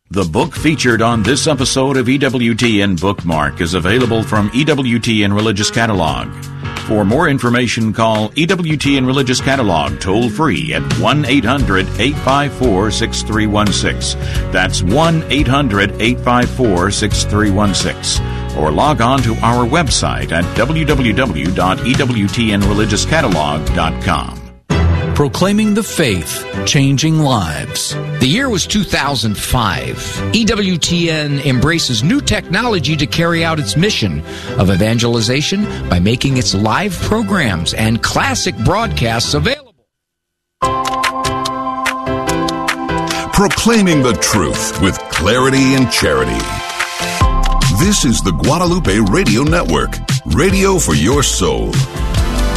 The book featured on this episode of EWTN Bookmark is available from EWTN Religious Catalog. For more information, call EWTN Religious Catalog toll-free at 1-800-854-6316. That's 1-800-854-6316. Or log on to our website at www.ewtnreligiouscatalog.com. Proclaiming the faith, changing lives. The year was 2005. EWTN embraces new technology to carry out its mission of evangelization by making its live programs and classic broadcasts available. Proclaiming the truth with clarity and charity. This is the Guadalupe Radio Network, radio for your soul.